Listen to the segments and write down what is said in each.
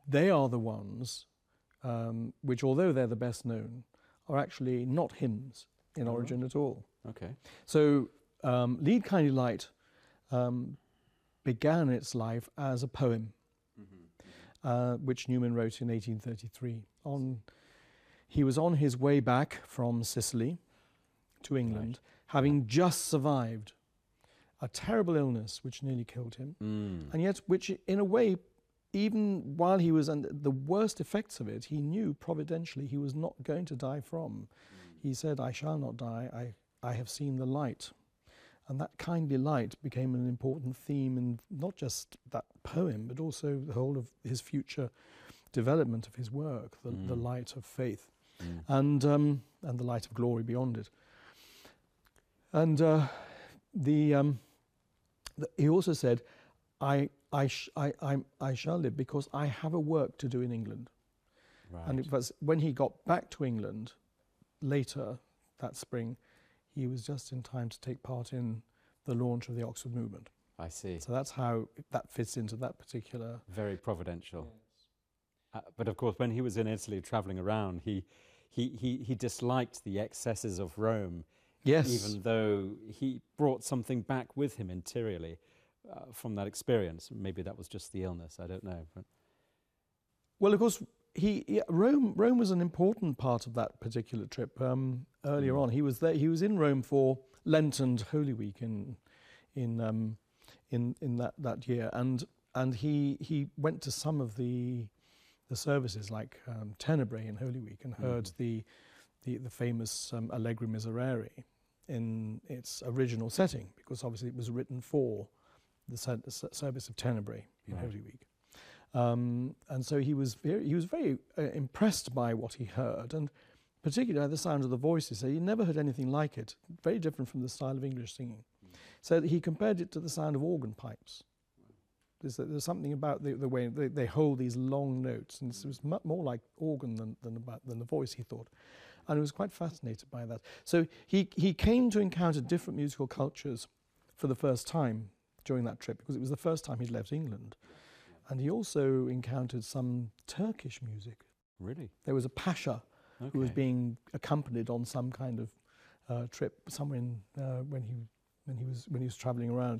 they are the ones which, although they're the best known, are actually not hymns in origin at all. Okay. So Lead Kindly Light began its life as a poem, which Newman wrote in 1833. He was on his way back from Sicily to England, having just survived a terrible illness which nearly killed him, and yet which, in a way, even while he was under the worst effects of it, he knew providentially he was not going to die from. He said, "I shall not die, I have seen the light." And that kindly light became an important theme in not just that poem, but also the whole of his future development of his work, the light of faith, and the light of glory beyond it. And he also said, I shall live because I have a work to do in England. Right. And it was when he got back to England later that spring, he was just in time to take part in the launch of the Oxford movement. I see. So that's how that fits into that particular... Very providential. Yes. But of course, when he was in Italy travelling around, he disliked the excesses of Rome. Yes. Even though he brought something back with him interiorly from that experience. Maybe that was just the illness, I don't know. But well, of course, Rome was an important part of that particular trip. Earlier on, he was there. He was in Rome for Lent and Holy Week in that year, and he went to some of the services like Tenebrae in Holy Week and heard the famous Allegri Miserere in its original setting, because obviously it was written for the service of Tenebrae in Holy Week. And so he was very impressed by what he heard, and particularly the sound of the voices. So he never heard anything like it, very different from the style of English singing. So he compared it to the sound of organ pipes. There's something about the way they hold these long notes, and it was much more like organ than the voice, he thought. And he was quite fascinated by that. So he came to encounter different musical cultures for the first time during that trip, because it was the first time he'd left England. And he also encountered some Turkish music. Really? There was a pasha who was being accompanied on some kind of trip somewhere in when he was travelling around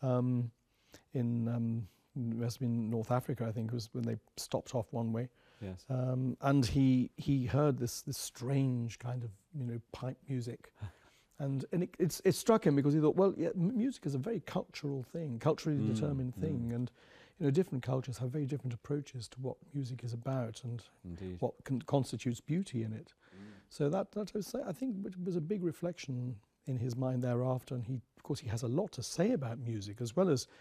in it must have been North Africa, I think, was when they stopped off one way. Yes. And he heard this strange kind of pipe music. And it struck him, because he thought, well, yeah, music is a very cultural thing, culturally determined thing, and different cultures have very different approaches to what music is about and what constitutes beauty in it. So that I think was a big reflection in his mind thereafter. And of course, he has a lot to say about music, as well as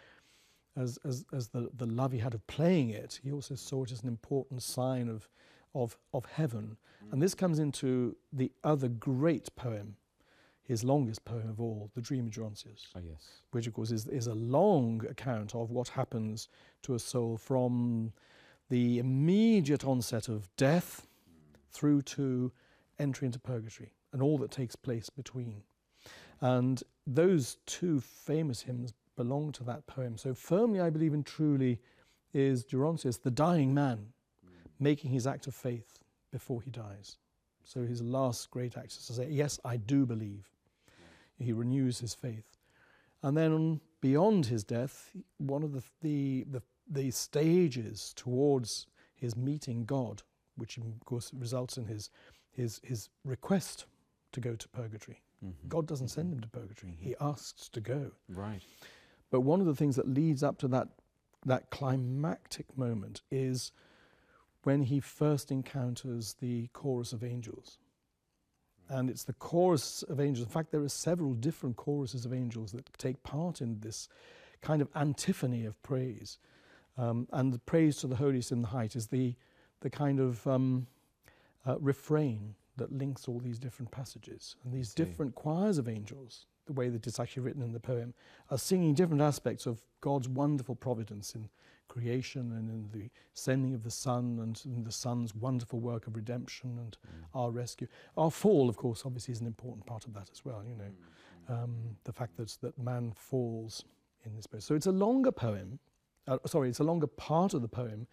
the love he had of playing it. He also saw it as an important sign of heaven. And this comes into the other great poem, his longest poem of all, The Dream of Gerontius. Oh, yes. Which, of course, is a long account of what happens to a soul from the immediate onset of death through to entry into purgatory, and all that takes place between. And those two famous hymns belong to that poem. So firmly, I believe, and truly, is Gerontius, the dying man, making his act of faith before he dies. So his last great act is to say, yes, I do believe. He renews his faith. And then beyond his death, one of the stages towards his meeting God, which of course results in his request to go to purgatory. God doesn't send him to purgatory. He asks to go. Right. But one of the things that leads up to that climactic moment is when he first encounters the chorus of angels. And it's the chorus of angels. In fact, there are several different choruses of angels that take part in this kind of antiphony of praise. And the praise to the holiest in the height is the kind of refrain that links all these different passages. And these different choirs of angels, the way that it's actually written in the poem, are singing different aspects of God's wonderful providence in creation and in the sending of the Son, and in the Son's wonderful work of redemption and our rescue. Our fall, of course, obviously is an important part of that as well, the fact that man falls in this poem. So it's a longer poem, it's a longer part of the poem,